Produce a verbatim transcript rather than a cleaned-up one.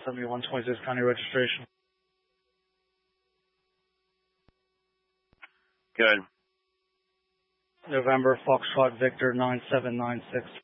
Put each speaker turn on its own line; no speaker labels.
seventy-one twenty-six county registration.
Good.
November Foxtrot Victor nine seven nine six.